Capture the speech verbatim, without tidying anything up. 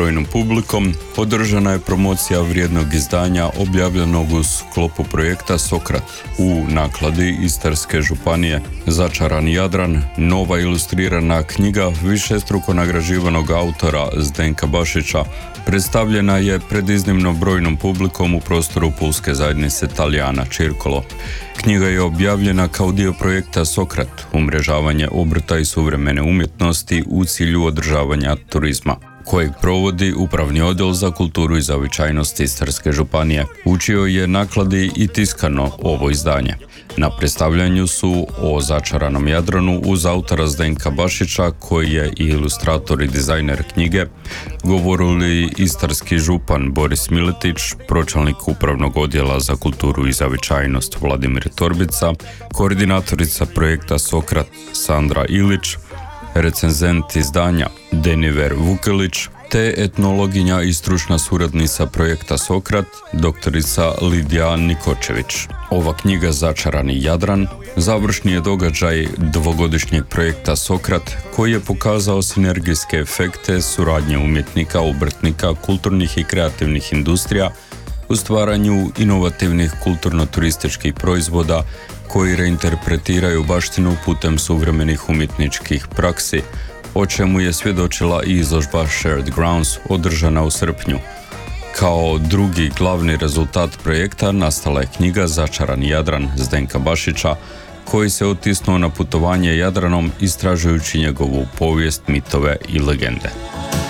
brojnom publikom, održana je promocija vrijednog izdanja objavljenog u sklopu projekta Sokrat u nakladi Istarske županije. Začarani Jadran, nova ilustrirana knjiga višestruko nagrađivanog autora Zdenka Bašića, predstavljena je pred iznimno brojnom publikom u prostoru pulske zajednice Talijana Čirkolo. Knjiga je objavljena kao dio projekta Sokrat, umrežavanje obrta i suvremene umjetnosti u cilju održavanja turizma, kojeg provodi Upravni odjel za kulturu i zavičajnost Istarske županije. Učio je nakladi i tiskano ovo izdanje. Na predstavljanju su o Začaranom Jadranu uz autora Zdenka Bašića, koji je i ilustrator i dizajner knjige, govorili istarski župan Boris Miletić, pročelnik Upravnog odjela za kulturu i zavičajnost Vladimir Torbica, koordinatorica projekta Sokrat Sandra Ilić, recenzent izdanja Deniver Vukelić, te etnologinja i stručna suradnica projekta Sokrat, doktorica Lidija Nikočević. Ova knjiga Začarani Jadran završni je događaj dvogodišnjeg projekta Sokrat, koji je pokazao sinergijske efekte suradnje umjetnika, obrtnika, kulturnih i kreativnih industrija u stvaranju inovativnih kulturno-turističkih proizvoda koji reinterpretiraju baštinu putem suvremenih umjetničkih praksi, o čemu je svjedočila i izložba Shared Grounds održana u srpnju. Kao drugi glavni rezultat projekta nastala je knjiga Začarani Jadran Zdenka Bašića, koji se otisnuo na putovanje Jadranom istražujući njegovu povijest, mitove i legende.